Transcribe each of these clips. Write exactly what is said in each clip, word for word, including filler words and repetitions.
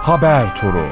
Haber Turu.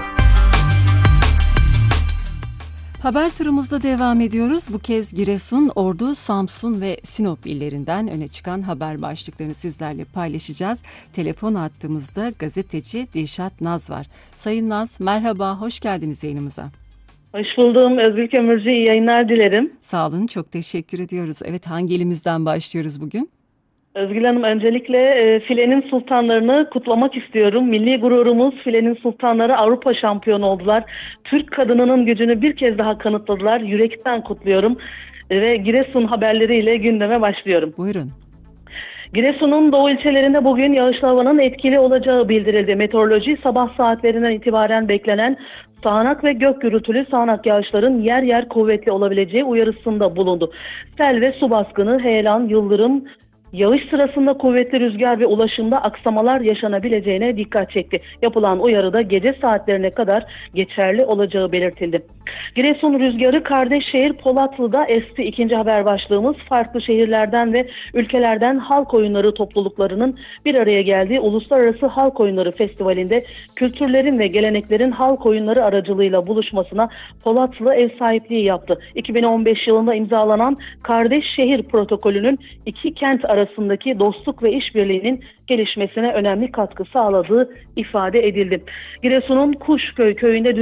Haber turumuzda devam ediyoruz. Bu kez Giresun, Ordu, Samsun ve Sinop illerinden öne çıkan haber başlıklarını sizlerle paylaşacağız. Telefon hattımızda gazeteci Dilşat Naz var. Sayın Naz, merhaba, hoş geldiniz yayınımıza. Hoş buldum. Özgür Kömürcü, iyi yayınlar dilerim. Sağ olun, çok teşekkür ediyoruz. Evet, hangi ilimizden başlıyoruz bugün? Özgül Hanım, öncelikle e, filenin sultanlarını kutlamak istiyorum. Milli gururumuz filenin sultanları Avrupa şampiyonu oldular. Türk kadınının gücünü bir kez daha kanıtladılar. Yürekten kutluyorum. E, ve Giresun haberleriyle gündeme başlıyorum. Buyurun. Giresun'un doğu ilçelerinde bugün yağışlı havanın etkili olacağı bildirildi. Meteoroloji sabah saatlerinden itibaren beklenen sağanak ve gök gürültülü sağanak yağışların yer yer kuvvetli olabileceği uyarısında bulundu. Sel ve su baskını, heyelan, yıldırım, yağış sırasında kuvvetli rüzgar ve ulaşımda aksamalar yaşanabileceğine dikkat çekti. Yapılan uyarıda gece saatlerine kadar geçerli olacağı belirtildi. Giresun rüzgarı kardeş şehir Polatlı'da esti. İkinci haber başlığımız farklı şehirlerden ve ülkelerden halk oyunları topluluklarının bir araya geldiği Uluslararası Halk Oyunları Festivali'nde kültürlerin ve geleneklerin halk oyunları aracılığıyla buluşmasına Polatlı ev sahipliği yaptı. iki bin on beş yılında imzalanan Kardeş Şehir Protokolü'nün iki kent arasındaki dostluk ve işbirliğinin gelişmesine önemli katkı sağladığı ifade edildi. Giresun'un Kuşköy köyünde